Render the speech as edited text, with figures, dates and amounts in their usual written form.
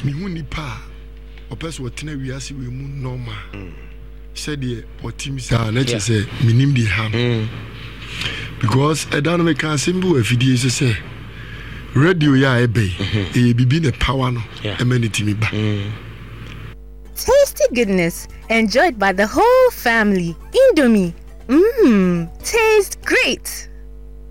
mehu nipa a person watena wiase we mu normal said the otimisa na che say minim di ham because I don't make a simple video say radio ya ebe e bibi the power no emanity me ba. Tasty goodness enjoyed by the whole family. Indomie. Tastes great.